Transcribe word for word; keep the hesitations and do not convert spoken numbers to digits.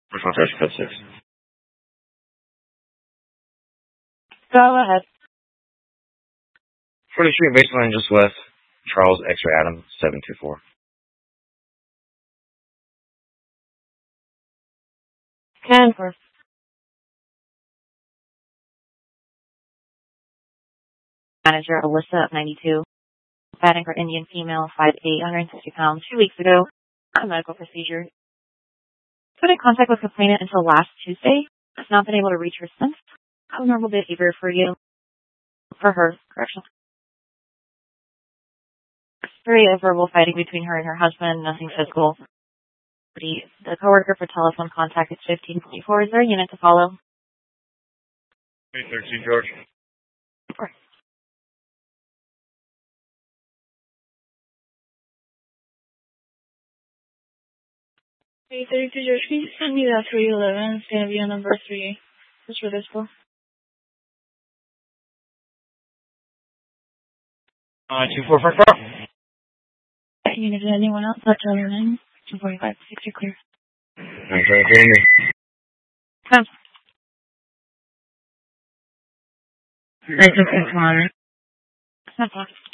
Contract code six. Go ahead. forty Street, baseline just west. Charles X-ray Adam, seven two four. ten four. Manager Alyssa of ninety-two. Batting for Indian female, five eight, one hundred sixty pounds, two weeks ago. A medical procedure. Put in contact with complainant until last Tuesday. Has not been able to reach her since. How normal behavior for you? For her, correction. History of verbal fighting between her and her husband, nothing physical. The, the coworker for telephone contact is fifteen twenty-four. Is there a unit to follow? eight thirteen, George. Four. eight thirty-two, George, can you send me that three eleven? It's going to be on number three. Just for this call. Uh, two four four four. Unit, did anyone else? That's all your name. two forty-five, six, you're clear. nine seven three. Come. That's okay, Connor. That's all.